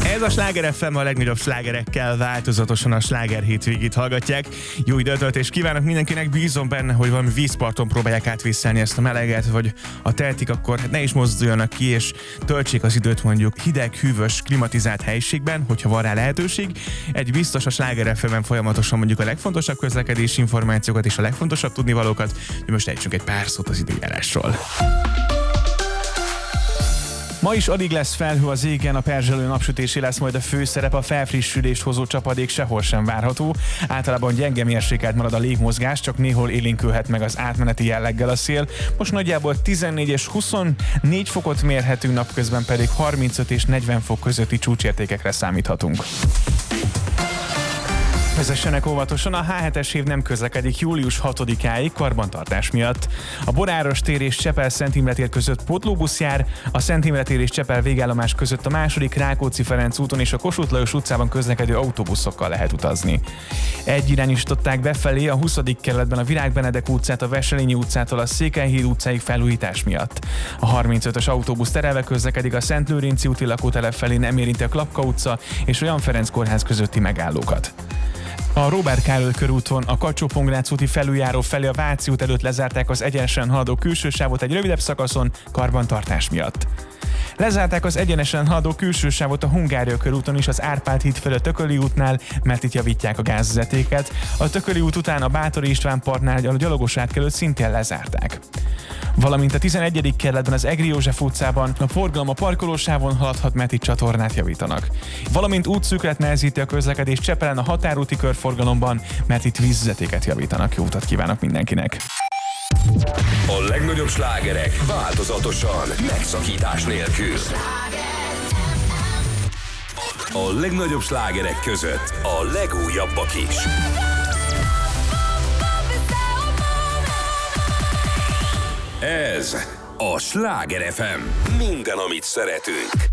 Ez a Sláger FM, a legnagyobb slágerekkel változatosan a Sláger hétvégét hallgatják. Jó időtöltést kívánok mindenkinek, bízom benne, hogy valami vízparton próbálják átvészelni ezt a meleget, vagy a tehetik, akkor ne is mozduljanak ki, és töltsék az időt mondjuk hideg, hűvös, klimatizált helyiségben, hogyha van rá lehetőség. Egy biztos, a Sláger FM-en folyamatosan mondjuk a legfontosabb közlekedési információkat és a legfontosabb tudnivalókat, de most ejtsünk egy pár szót az időjárásról. Ma is alig lesz felhő az égen, a perzselő napsütésé lesz majd a főszerep, a felfrissülést hozó csapadék sehol sem várható. Általában gyenge mérsékelt marad a légmozgás, csak néhol élénkülhet meg az átmeneti jelleggel a szél. Most nagyjából 14 és 24 fokot mérhetünk, napközben pedig 35 és 40 fok közötti csúcsértékekre számíthatunk. Vezessenek óvatosan, a H7-es hév nem közlekedik július 6-áig karbantartás miatt. A Boráros tér és Csepel-Szent Imre tér között pótlóbusz jár, a Szent Imre tér és Csepel végállomás között a második Rákóczi-Ferenc úton és a Kossuth Lajos utcában közlekedő autóbuszokkal lehet utazni. Egyirányosították befelé a 20. kerületben a Virág Benedek utcát a Wesselényi utcától a Székelyhíd utcáig felújítás miatt. A 35-ös autóbusz terelve közlekedik a Szent Lőrinci úti lakótelep felé, nem érinti a Klapka utca és a Jan Ferenc kórház közötti megállókat. A Róbert Károly körúton a Kacsó-Pongrác úti felüljáró felé a Váci út előtt lezárták az egyenesen haladó külső sávot egy rövidebb szakaszon karbantartás miatt. Lezárták az egyenesen haladó külső sávot a Hungária körúton is az Árpád híd felé a Tököli útnál, mert itt javítják a gázvezetéket. A Tököli út után a Báthori István parknál a gyalogos átkelőt szintén lezárták. Valamint a 11. kerületben az Egri József utcában a forgalom a parkolósávon haladhat, mert itt csatornát javítanak. Valamint útszűkület nehezíti a közlekedést Csepelen a határúti körforgalomban, mert itt vízvezetéket javítanak. Jó utat kívánok mindenkinek! A legnagyobb slágerek változatosan, megszakítás nélkül. A legnagyobb slágerek között a legújabbak is. Ez a Sláger FM. Minden, amit szeretünk.